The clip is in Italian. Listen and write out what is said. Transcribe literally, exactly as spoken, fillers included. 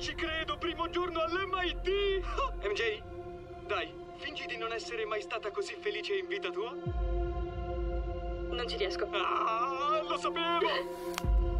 ci credo, primo giorno all'M I T! M J, dai, fingi di non essere mai stata così felice in vita tua. Non ci riesco. Ah, lo sapevo!